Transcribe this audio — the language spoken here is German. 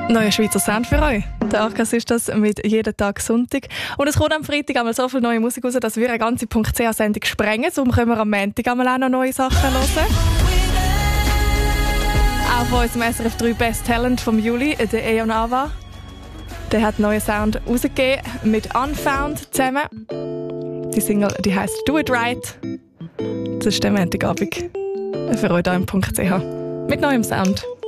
Neuer Schweizer Sound für euch. Der Arkas ist das mit jeden Tag Sonntag. Und es kommt am Freitag einmal so viel neue Musik raus, dass wir eine ganze .ch-Sendung sprengen. Darum können wir am Montag einmal auch noch neue Sachen hören. Auch von unserem SRF 3 Best Talent vom Juli, der Eon Ava. Der hat neuen Sound rausgegeben mit Unfound zusammen. Die Single, die heisst Do It Right. Das ist der Montagabend für euch hier im .ch. Mit neuem Sound.